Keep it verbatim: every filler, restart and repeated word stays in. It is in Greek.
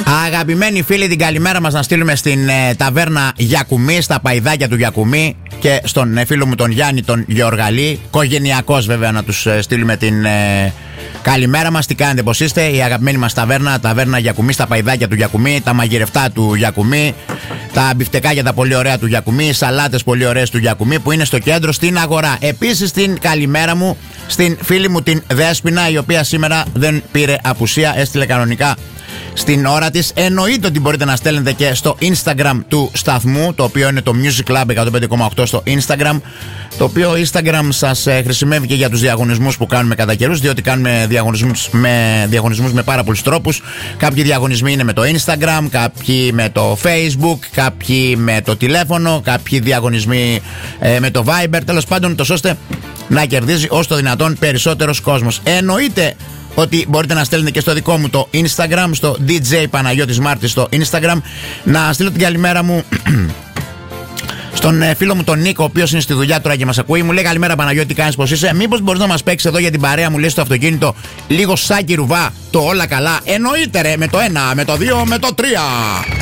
Αγαπημένοι φίλοι, την καλημέρα μας να στείλουμε στην ε, ταβέρνα Γιακουμή, στα παϊδάκια του Γιακουμή, και στον ε, φίλο μου τον Γιάννη τον Γεωργαλή, οικογενειακός βέβαια, να τους ε, στείλουμε την ε, καλημέρα μας. Τι κάνετε, πως είστε? Η αγαπημένη μας ταβέρνα, ταβέρνα Γιακουμή, στα παϊδάκια του Γιακουμή, τα μαγειρευτά του Γιακουμή, τα μπιφτεκάκια τα πολύ ωραία του Γιακουμή, οι σαλάτες πολύ ωραίες του Γιακουμή, που είναι στο κέντρο στην αγορά. Επίσης την καλημέρα μου στην φίλη μου την Δέσποινα, η οποία σήμερα δεν πήρε απουσία, έστειλε κανονικά στην ώρα της. Εννοείται ότι μπορείτε να στέλνετε και στο Instagram του σταθμού, το οποίο είναι το Music Club εκατόν πέντε κόμμα οκτώ στο Instagram, το οποίο Instagram σας ε, χρησιμεύει και για τους διαγωνισμούς που κάνουμε κατά καιρούς, διότι κάνουμε διαγωνισμούς με, διαγωνισμούς με πάρα πολλούς τρόπους. Κάποιοι διαγωνισμοί είναι με το Instagram, κάποιοι με το Facebook, κάποιοι με το τηλέφωνο, κάποιοι διαγωνισμοί ε, με το Viber. Τέλος πάντων, τόσο ώστε να κερδίζει όσο το δυνατόν περισσότερος κόσμος. Εννοείται ότι μπορείτε να στέλνετε και στο δικό μου το Instagram, στο ντι τζέι Παναγιώτης Μάρτης στο Instagram. Να στείλω την καλημέρα μου στον ε, φίλο μου τον Νίκο, ο οποίος είναι στη δουλειά τώρα και μας ακούει. Μου λέει: καλημέρα Παναγιώτη, τι κάνεις, πως είσαι? Μήπως μπορείς να μας παίξεις εδώ για την παρέα μου, λέει, στο αυτοκίνητο λίγο Σάκη Ρουβά, το όλα καλά? Εννοείται ρε, με το ένα, με το δύο, με το τρία.